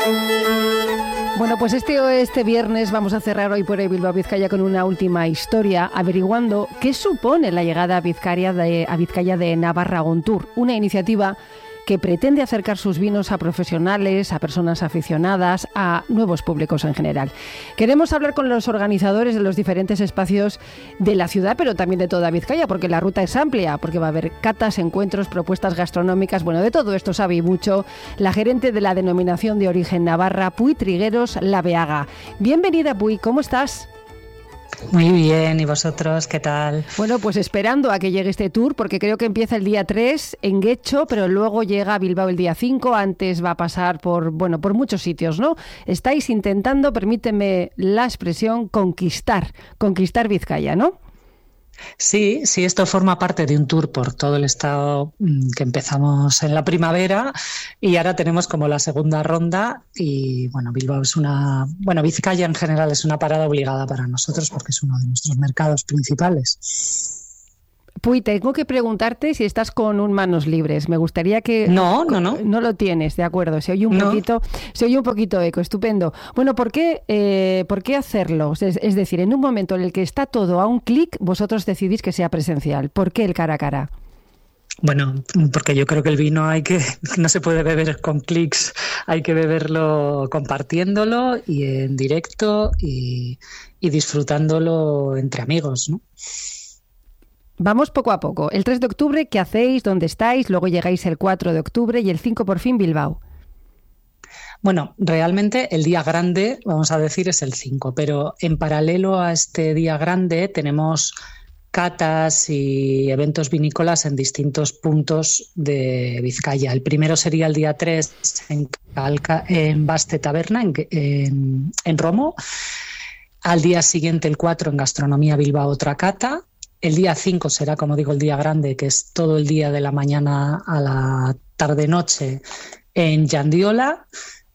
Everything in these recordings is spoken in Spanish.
Bueno, pues este viernes vamos a cerrar Hoy por Hoy Bilbao Vizcaya con una última historia, averiguando qué supone la llegada a Vizcaya de Navarra On Tour, una iniciativa que pretende acercar sus vinos a profesionales, a personas aficionadas, a nuevos públicos en general. Queremos hablar con los organizadores de los diferentes espacios de la ciudad, pero también de toda Vizcaya, porque la ruta es amplia, porque va a haber catas, encuentros, propuestas gastronómicas. Bueno, de todo esto sabe y mucho la gerente de la denominación de origen Navarra, Puy Trigueros La Beaga. Bienvenida, Puy, ¿cómo estás? Muy bien, ¿y vosotros qué tal? Bueno, pues esperando a que llegue este tour, porque creo que empieza el día 3 en Guecho, pero luego llega a Bilbao el día 5, antes va a pasar por muchos sitios, ¿no? Estáis intentando, permíteme la expresión, conquistar Vizcaya, ¿no? Sí, esto forma parte de un tour por todo el estado que empezamos en la primavera y ahora tenemos como la segunda ronda y Bilbao Vizcaya en general es una parada obligada para nosotros porque es uno de nuestros mercados principales. Puy, tengo que preguntarte si estás con un manos libres. Me gustaría que... No. No lo tienes, de acuerdo. Se oye un poquito eco, estupendo. Bueno, ¿por qué hacerlo? Es decir, en un momento en el que está todo a un clic, vosotros decidís que sea presencial. ¿Por qué el cara a cara? Bueno, porque yo creo que el vino no se puede beber con clics, hay que beberlo compartiéndolo y en directo y disfrutándolo entre amigos, ¿no? Vamos poco a poco. El 3 de octubre, ¿qué hacéis? ¿Dónde estáis? Luego llegáis el 4 de octubre y el 5 por fin Bilbao. Bueno, realmente el día grande, vamos a decir, es el 5, pero en paralelo a este día grande tenemos catas y eventos vinícolas en distintos puntos de Vizcaya. El primero sería el día 3 en Baste Taberna, en Romo. Al día siguiente, el 4, en Gastronomía Bilbao, otra cata. El día 5 será, como digo, el día grande, que es todo el día de la mañana a la tarde-noche en Yandiola.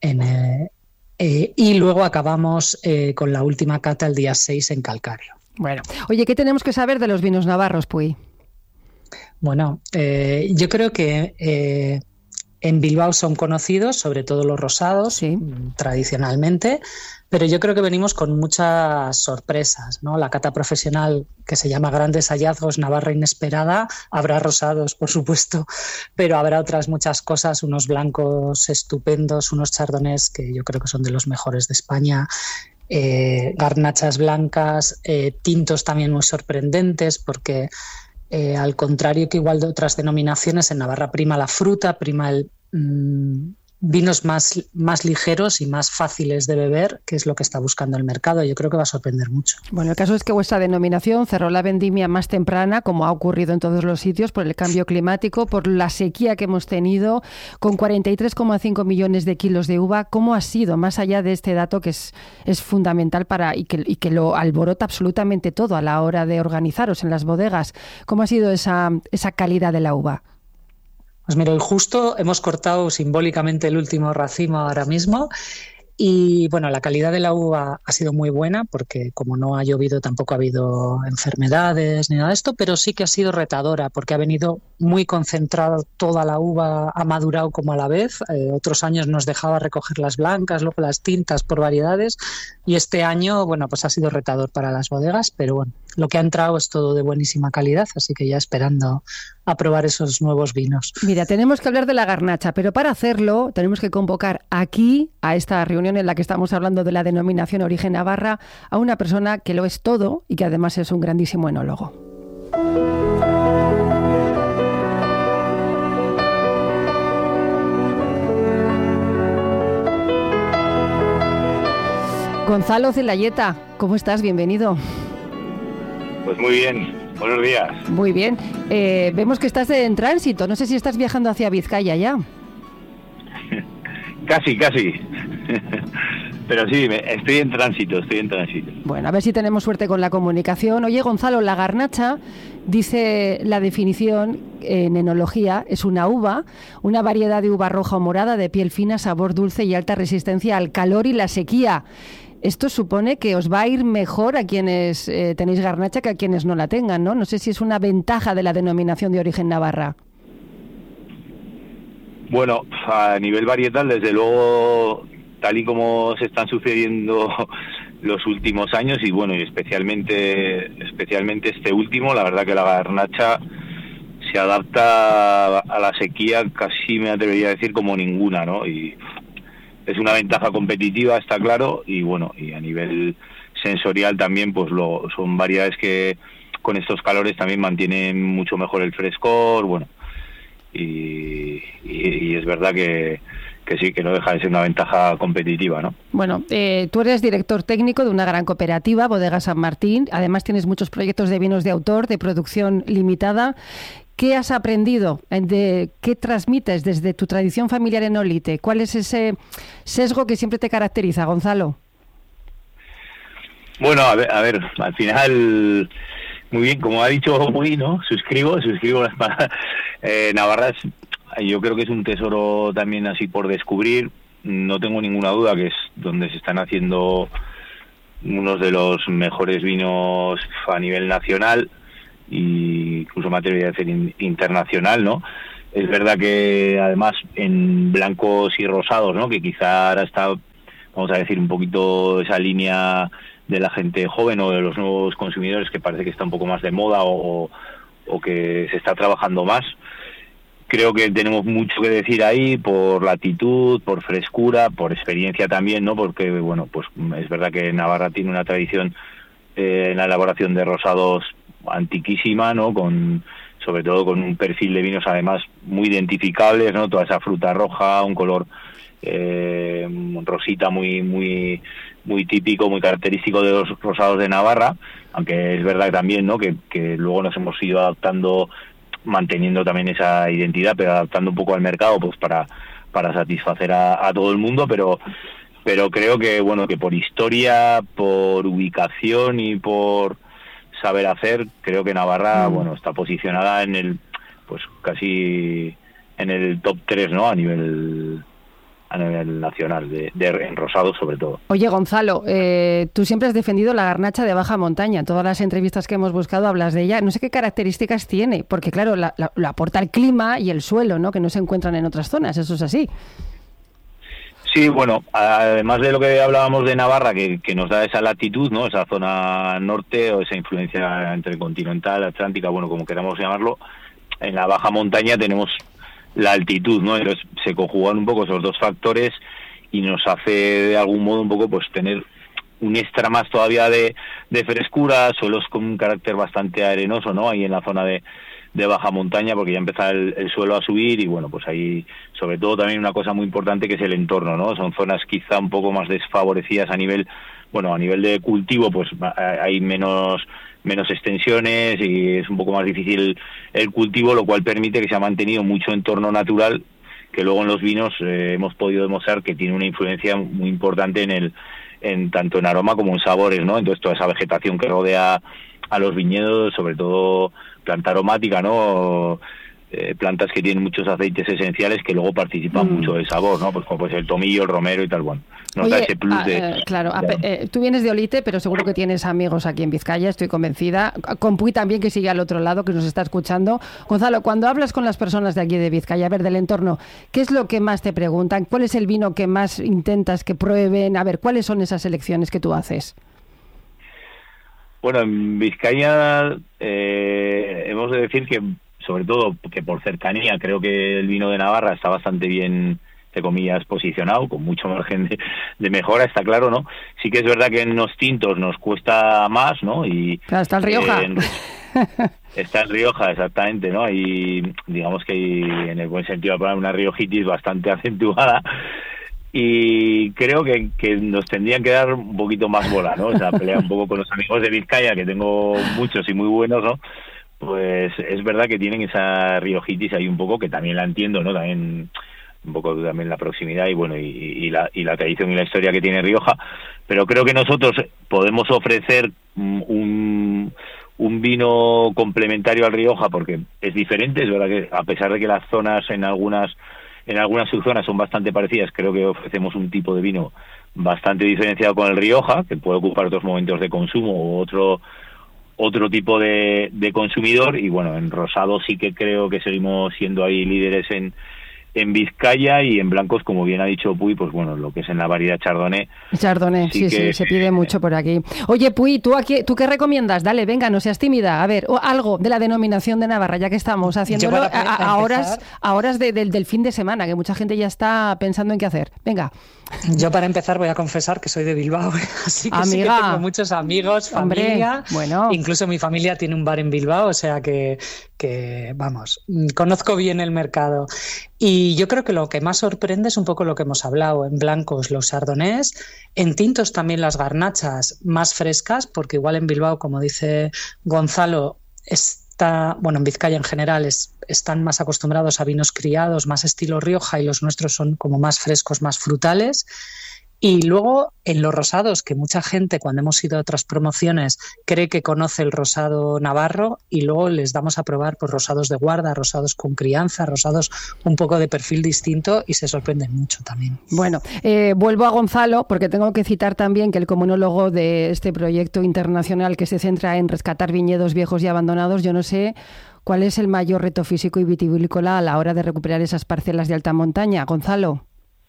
Y luego acabamos con la última cata el día 6 en Calcario. Bueno, oye, ¿qué tenemos que saber de los vinos navarros, Puy? Bueno, yo creo que en Bilbao son conocidos, sobre todo los rosados, sí, tradicionalmente, pero yo creo que venimos con muchas sorpresas, ¿no? La cata profesional, que se llama Grandes Hallazgos Navarra Inesperada, habrá rosados, por supuesto, pero habrá otras muchas cosas, unos blancos estupendos, unos chardonnays que yo creo que son de los mejores de España, garnachas blancas, tintos también muy sorprendentes, porque al contrario que igual de otras denominaciones, en Navarra prima la fruta, prima el vinos más ligeros y más fáciles de beber, que es lo que está buscando el mercado. Yo creo que va a sorprender mucho. Bueno, el caso es que vuestra denominación cerró la vendimia más temprana, como ha ocurrido en todos los sitios, por el cambio climático, por la sequía que hemos tenido, con 43,5 millones de kilos de uva. ¿Cómo ha sido, más allá de este dato que es fundamental y que lo alborota absolutamente todo a la hora de organizaros en las bodegas? ¿Cómo ha sido esa calidad de la uva? Pues mira, hoy justo hemos cortado simbólicamente el último racimo ahora mismo y bueno, la calidad de la uva ha sido muy buena porque como no ha llovido tampoco ha habido enfermedades ni nada de esto, pero sí que ha sido retadora porque ha venido muy concentrada toda la uva, ha madurado como a la vez. Otros años nos dejaba recoger las blancas, luego las tintas por variedades y este año, bueno, pues ha sido retador para las bodegas, pero bueno, lo que ha entrado es todo de buenísima calidad, así que ya esperando a probar esos nuevos vinos. Mira, tenemos que hablar de la garnacha, pero para hacerlo tenemos que convocar aquí, a esta reunión en la que estamos hablando de la denominación Origen Navarra, a una persona que lo es todo y que además es un grandísimo enólogo. Gonzalo Zelayeta, ¿cómo estás? Bienvenido. Pues muy bien, buenos días. Muy bien. Vemos que estás en tránsito. No sé si estás viajando hacia Vizcaya ya. Casi. Pero sí, estoy en tránsito. Bueno, a ver si tenemos suerte con la comunicación. Oye, Gonzalo, la garnacha, dice la definición en enología, es una uva, una variedad de uva roja o morada de piel fina, sabor dulce y alta resistencia al calor y la sequía. Esto supone que os va a ir mejor a quienes tenéis garnacha que a quienes no la tengan, ¿no? No sé si es una ventaja de la denominación de origen Navarra. Bueno, a nivel varietal, desde luego, tal y como se están sucediendo los últimos años, y bueno, y especialmente este último, la verdad que la garnacha se adapta a la sequía, casi me atrevería a decir como ninguna, ¿no? Y es una ventaja competitiva, está claro, y bueno, y a nivel sensorial también, pues son variedades que con estos calores también mantienen mucho mejor el frescor, bueno, y es verdad que sí, que no deja de ser una ventaja competitiva, ¿no? Bueno, tú eres director técnico de una gran cooperativa, Bodega San Martín. Además tienes muchos proyectos de vinos de autor, de producción limitada. ¿Qué has aprendido? ¿Qué transmites desde tu tradición familiar en Olite? ¿Cuál es ese sesgo que siempre te caracteriza, Gonzalo? Bueno, a ver, al final, muy bien, como ha dicho Muy, ¿no? Suscribo las palabras. Navarra yo creo que es un tesoro también así por descubrir. No tengo ninguna duda que es donde se están haciendo unos de los mejores vinos a nivel nacional, y incluso me atrevería a decir internacional, ¿no? Es verdad que además en blancos y rosados, ¿no? Que quizá ahora está, vamos a decir, un poquito esa línea de la gente joven o de los nuevos consumidores, que parece que está un poco más de moda o que se está trabajando más. Creo que tenemos mucho que decir ahí por latitud, por frescura, por experiencia también, ¿no? Porque, bueno, pues es verdad que Navarra tiene una tradición en la elaboración de rosados antiquísima, ¿no? Sobre todo con un perfil de vinos además muy identificables, ¿no? Toda esa fruta roja, un color rosita muy típico, muy característico de los rosados de Navarra, aunque es verdad también, ¿no? Que luego nos hemos ido adaptando, manteniendo también esa identidad, pero adaptando un poco al mercado, pues para satisfacer a todo el mundo, pero creo que, bueno, que por historia, por ubicación y por saber hacer, creo que Navarra, bueno, está posicionada en el, pues casi en el top 3, ¿no? A nivel nacional, en rosado sobre todo. Oye, Gonzalo, tú siempre has defendido la garnacha de baja montaña. En todas las entrevistas que hemos buscado hablas de ella. No sé qué características tiene, porque claro, lo aporta el clima y el suelo, ¿no? Que no se encuentran en otras zonas, eso es así. Sí, bueno, además de lo que hablábamos de Navarra, que nos da esa latitud, ¿no? Esa zona norte o esa influencia entre continental, atlántica, bueno, como queramos llamarlo, en la baja montaña tenemos la altitud, ¿no? Entonces se conjugan un poco esos dos factores y nos hace de algún modo un poco pues tener un extra más todavía de frescura, suelos con un carácter bastante arenoso, ¿no? Ahí en la zona de baja montaña, porque ya empieza el suelo a subir, y bueno, pues ahí sobre todo también una cosa muy importante que es el entorno, ¿no? Son zonas quizá un poco más desfavorecidas a nivel de cultivo, pues hay menos extensiones y es un poco más difícil el cultivo, lo cual permite que se ha mantenido mucho entorno natural, que luego en los vinos hemos podido demostrar que tiene una influencia muy importante tanto en aroma como en sabores, ¿no? Entonces toda esa vegetación que rodea a los viñedos, sobre todo planta aromática, ¿no? Plantas que tienen muchos aceites esenciales que luego participan mucho del sabor, ¿no? Pues como puede ser el tomillo, el romero y tal, bueno. Nos da ese plus claro, tú vienes de Olite, pero seguro que tienes amigos aquí en Vizcaya, estoy convencida. Con Puy también, que sigue al otro lado, que nos está escuchando. Gonzalo, cuando hablas con las personas de aquí de Vizcaya, a ver, del entorno, ¿qué es lo que más te preguntan? ¿Cuál es el vino que más intentas que prueben? A ver, ¿cuáles son esas elecciones que tú haces? Bueno, en Vizcaya hemos de decir que, sobre todo, que por cercanía, creo que el vino de Navarra está bastante bien, entre comillas, posicionado, con mucho margen de mejora, está claro, ¿no? Sí que es verdad que en los tintos nos cuesta más, ¿no? Y claro, está el Rioja. Está en Rioja, exactamente, ¿no? Y digamos que hay, en el buen sentido de la palabra, una riojitis bastante acentuada. Y creo que nos tendrían que dar un poquito más bola, ¿no? O sea, pelear un poco con los amigos de Vizcaya, que tengo muchos y muy buenos, ¿no? Pues es verdad que tienen esa riojitis ahí un poco, que también la entiendo, ¿no? También un poco también la proximidad y bueno, y la tradición y la historia que tiene Rioja, pero creo que nosotros podemos ofrecer un vino complementario al Rioja, porque es diferente. Es verdad que a pesar de que las zonas en algunas subzonas son bastante parecidas, creo que ofrecemos un tipo de vino bastante diferenciado con el Rioja, que puede ocupar otros momentos de consumo o otro tipo de consumidor. Y bueno, en rosado sí que creo que seguimos siendo ahí líderes en en Vizcaya, y en blancos, como bien ha dicho Puy, pues bueno, lo que es en la variedad Chardonnay. Chardonnay, sí, se pide mucho por aquí. Oye, Puy, ¿tú qué recomiendas? Dale, venga, no seas tímida. A ver, algo de la denominación de Navarra, ya que estamos haciéndolo a horas del fin de semana, que mucha gente ya está pensando en qué hacer. Venga. Yo, para empezar, voy a confesar que soy de Bilbao, así que sí que tengo muchos amigos, familia. Bueno. Incluso mi familia tiene un bar en Bilbao, o sea que vamos, conozco bien el mercado. Y yo creo que lo que más sorprende es un poco lo que hemos hablado. En blancos, los chardonnays, en tintos también las garnachas más frescas, porque igual en Bilbao, como dice Gonzalo, en Vizcaya en general están más acostumbrados a vinos criados, más estilo Rioja, y los nuestros son como más frescos, más frutales. Y luego en los rosados, que mucha gente, cuando hemos ido a otras promociones, cree que conoce el rosado navarro, y luego les damos a probar pues rosados de guarda, rosados con crianza, rosados un poco de perfil distinto, y se sorprenden mucho también. Bueno, vuelvo a Gonzalo, porque tengo que citar también que el comunólogo de este proyecto internacional que se centra en rescatar viñedos viejos y abandonados, yo no sé cuál es el mayor reto físico y vitivinícola a la hora de recuperar esas parcelas de alta montaña. Gonzalo.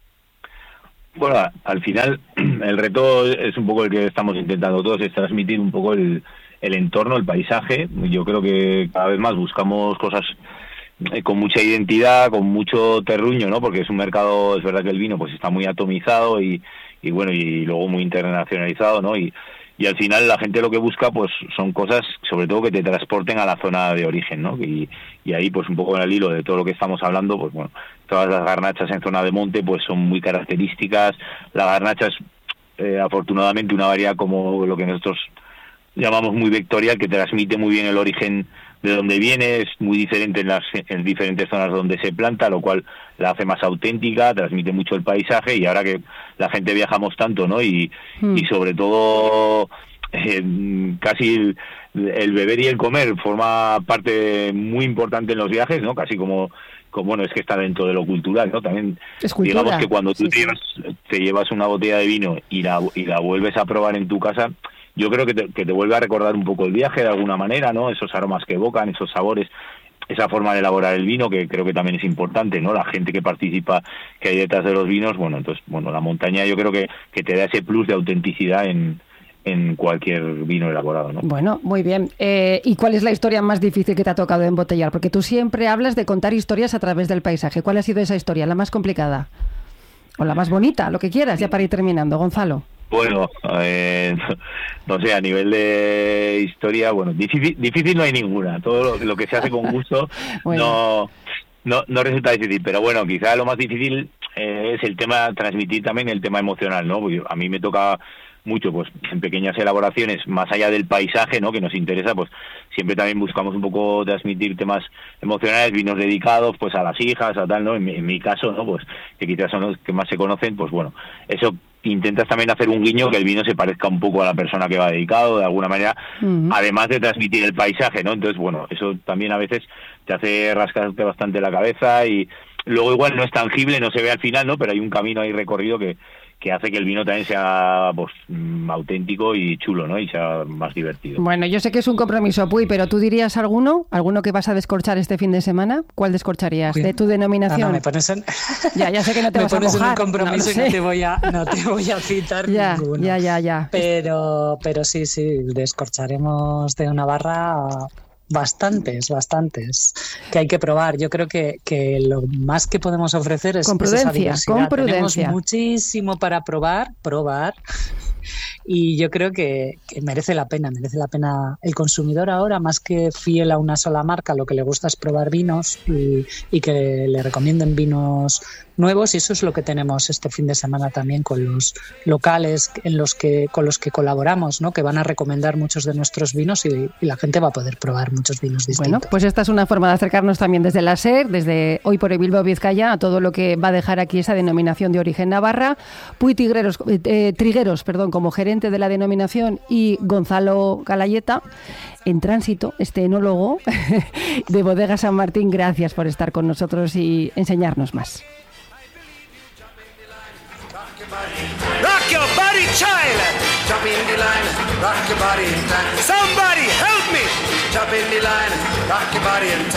Bueno, al final el reto es un poco el que estamos intentando todos, es transmitir un poco el entorno, el paisaje. Yo creo que cada vez más buscamos cosas con mucha identidad, con mucho terruño, ¿no? Porque es un mercado, es verdad que el vino pues está muy atomizado y bueno, y luego muy internacionalizado, ¿no? Y al final la gente lo que busca pues son cosas, sobre todo, que te transporten a la zona de origen, ¿no? Y ahí pues un poco en el hilo de todo lo que estamos hablando, pues bueno, todas las garnachas en zona de monte pues son muy características. La garnacha es afortunadamente una variedad como lo que nosotros llamamos muy vectorial, que transmite muy bien el origen de donde viene, es muy diferente en diferentes zonas donde se planta, lo cual la hace más auténtica, transmite mucho el paisaje. Y ahora que la gente viajamos tanto, ¿no? Y sobre todo casi el beber y el comer forma parte muy importante en los viajes, ¿no? Casi como bueno, es que está dentro de lo cultural, ¿no? También digamos que cuando tú te llevas una botella de vino y la vuelves a probar en tu casa, yo creo que te vuelve a recordar un poco el viaje de alguna manera, ¿no? Esos aromas que evocan, esos sabores, esa forma de elaborar el vino, que creo que también es importante, ¿no? La gente que participa, que hay detrás de los vinos, bueno, entonces, bueno, la montaña yo creo que te da ese plus de autenticidad en cualquier vino elaborado, ¿no? Bueno, muy bien. ¿Y cuál es la historia más difícil que te ha tocado embotellar? Porque tú siempre hablas de contar historias a través del paisaje. ¿Cuál ha sido esa historia? ¿La más complicada? ¿O la más bonita? Lo que quieras, ya para ir terminando. Gonzalo. Bueno, no sé, a nivel de historia, bueno, difícil no hay ninguna. Todo lo que se hace con gusto bueno. no resulta difícil, pero bueno, quizá lo más difícil es el tema, transmitir también el tema emocional, ¿no? Porque a mí me toca mucho, pues en pequeñas elaboraciones, más allá del paisaje, ¿no? Que nos interesa, pues siempre también buscamos un poco transmitir temas emocionales, vinos dedicados, pues a las hijas, a tal, ¿no? En mi caso, ¿no? Pues que quizás son los que más se conocen, pues bueno, eso intentas también hacer un guiño, que el vino se parezca un poco a la persona que va dedicado, de alguna manera, además de transmitir el paisaje, ¿no? Entonces, bueno, eso también a veces te hace rascarte bastante la cabeza, y luego igual no es tangible, no se ve al final, ¿no? Pero hay un camino ahí recorrido que hace que el vino también sea pues auténtico y chulo, ¿no? Y sea más divertido. Bueno, yo sé que es un compromiso, Puy, pero ¿tú dirías alguno que vas a descorchar este fin de semana? ¿Cuál descorcharías de tu denominación? Ana, me pones en... Ya sé que no te vas a mojar. Me pones en un compromiso, y no te voy a citar ninguno. Ya. Pero sí, descorcharemos de Navarra bastantes que hay que probar. Yo creo que lo más que podemos ofrecer es esa diversidad. Tenemos muchísimo para probar, y yo creo que merece la pena el consumidor ahora, más que fiel a una sola marca, lo que le gusta es probar vinos y que le recomienden vinos nuevos, y eso es lo que tenemos este fin de semana también con los locales con los que colaboramos, ¿no? Que van a recomendar muchos de nuestros vinos, y la gente va a poder probar muchos vinos distintos. Bueno, pues esta es una forma de acercarnos también desde la SER, desde Hoy por Bilbao Vizcaya, a todo lo que va a dejar aquí esa denominación de origen Navarra. Puy Trigueros, como gerente de la denominación, y Gonzalo Galayeta, en tránsito, este enólogo de Bodega San Martín. Gracias por estar con nosotros y enseñarnos más. Rock your body, child. Jump in the line, rock your body in time. Somebody help me. Jump in the line, rock your body in time.